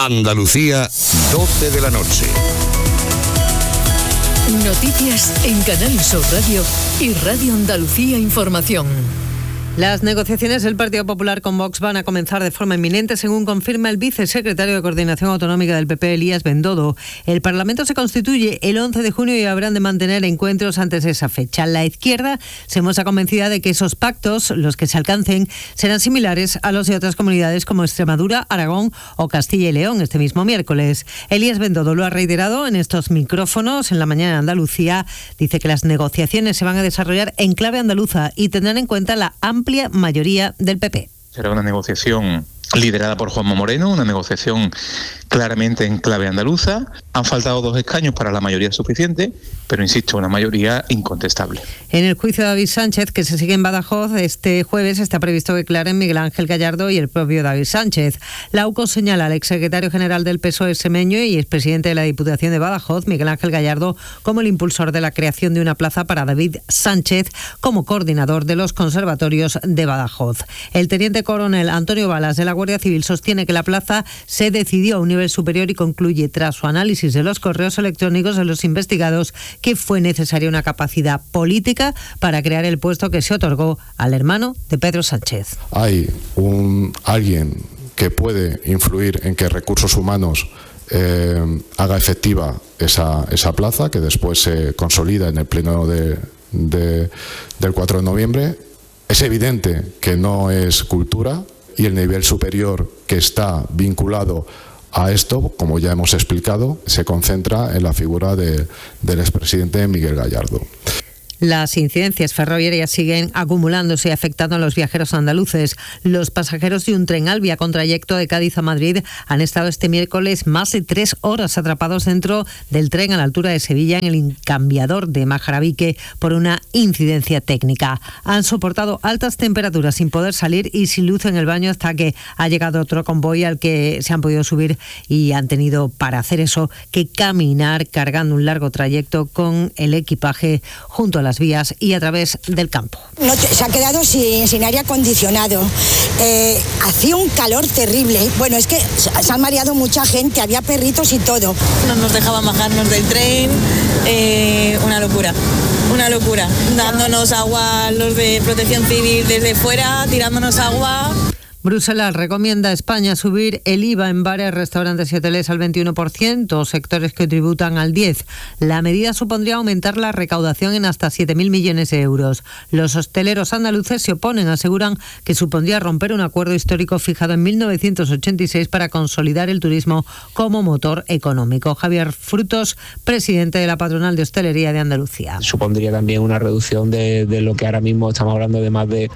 Andalucía, 12 de la noche. Noticias en Canal Sur Radio y Radio Andalucía Información. Las negociaciones del Partido Popular con Vox van a comenzar de forma inminente, según confirma el vicesecretario de Coordinación Autonómica del PP, Elías Bendodo. El Parlamento se constituye el 11 de junio y habrán de mantener encuentros antes de esa fecha. La izquierda se muestra convencida de que esos pactos, los que se alcancen, serán similares a los de otras comunidades como Extremadura, Aragón o Castilla y León este mismo miércoles. Elías Bendodo lo ha reiterado en estos micrófonos en La Mañana de Andalucía. Dice que las negociaciones se van a desarrollar en clave andaluza y tendrán en cuenta la amplia mayoría del PP. Será una negociación liderada por Juanma Moreno, una negociación claramente en clave andaluza. Han faltado 2 escaños para la mayoría suficiente, pero insisto, una mayoría incontestable. En el juicio de David Sánchez, que se sigue en Badajoz, este jueves está previsto que declaren Miguel Ángel Gallardo y el propio David Sánchez. La UCO señala al exsecretario general del PSOE extremeño y expresidente de la Diputación de Badajoz, Miguel Ángel Gallardo, como el impulsor de la creación de una plaza para David Sánchez como coordinador de los conservatorios de Badajoz. El teniente coronel Antonio Balas de la Guardia Civil sostiene que la plaza se decidió a un nivel superior y concluye, tras su análisis de los correos electrónicos de los investigados, que fue necesaria una capacidad política para crear el puesto que se otorgó al hermano de Pedro Sánchez. Hay alguien que puede influir en que Recursos Humanos haga efectiva esa plaza, que después se consolida en el pleno del 4 de noviembre. Es evidente que no es Cultura, y el nivel superior que está vinculado a esto, como ya hemos explicado, se concentra en la figura del expresidente Miguel Gallardo. Las incidencias ferroviarias siguen acumulándose y afectando a los viajeros andaluces. Los pasajeros de un tren Alvia con trayecto de Cádiz a Madrid han estado este miércoles más de 3 horas atrapados dentro del tren a la altura de Sevilla en el Incambiador de Majarabique por una incidencia técnica. Han soportado altas temperaturas sin poder salir y sin luz en el baño hasta que ha llegado otro convoy al que se han podido subir y han tenido para hacer eso que caminar cargando un largo trayecto con el equipaje junto a las vías y a través del campo. Se ha quedado sin aire acondicionado. Hacía un calor terrible. Bueno, es que se han mareado mucha gente, había perritos y todo. No nos dejaban bajarnos del tren, una locura, dándonos agua los de Protección Civil desde fuera, tirándonos agua. Bruselas recomienda a España subir el IVA en bares, restaurantes y hoteles al 21%, sectores que tributan al 10%. La medida supondría aumentar la recaudación en hasta 7.000 millones de euros. Los hosteleros andaluces se oponen, aseguran que supondría romper un acuerdo histórico fijado en 1986 para consolidar el turismo como motor económico. Javier Frutos, presidente de la Patronal de Hostelería de Andalucía. Supondría también una reducción de lo que ahora mismo estamos hablando de más de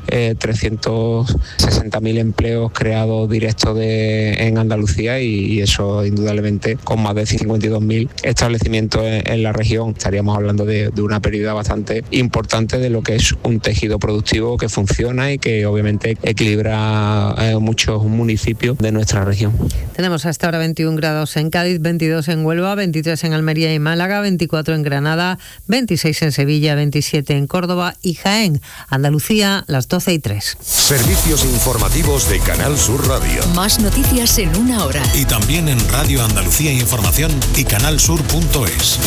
360.000 empleos creados directos en Andalucía y eso indudablemente con más de 52.000 establecimientos en la región estaríamos hablando de una pérdida bastante importante de lo que es un tejido productivo que funciona y que obviamente equilibra muchos municipios de nuestra región. Tenemos hasta ahora 21 grados en Cádiz, 22 en Huelva, 23 en Almería y Málaga, 24 en Granada, 26 en Sevilla, 27 en Córdoba y Jaén. Andalucía, las 12:03. Servicios informativos de Canal Sur Radio. Más noticias en una hora. Y también en Radio Andalucía Información y canalsur.es.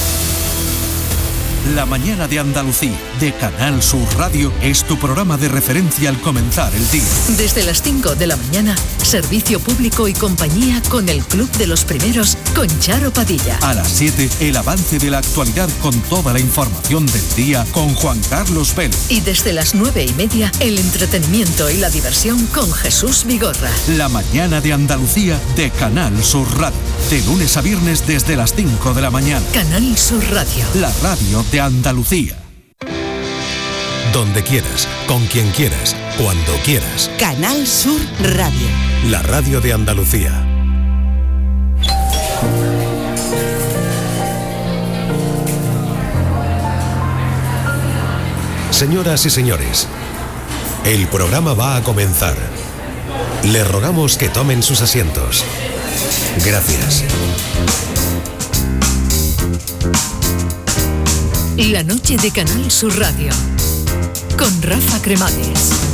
La mañana de Andalucía, de Canal Sur Radio, es tu programa de referencia al comenzar el día. Desde las 5 de la mañana, servicio público y compañía con el Club de los Primeros, con Charo Padilla. A las 7, el avance de la actualidad con toda la información del día con Juan Carlos Vélez. Y desde las 9:30, el entretenimiento y la diversión con Jesús Vigorra. La mañana de Andalucía, de Canal Sur Radio. De lunes a viernes desde las 5 de la mañana. Canal Sur Radio. La radio de Andalucía. Donde quieras, con quien quieras, cuando quieras. Canal Sur Radio. La radio de Andalucía. Señoras y señores, el programa va a comenzar. Les rogamos que tomen sus asientos. Gracias. La noche de Canal Sur Radio con Rafa Cremades.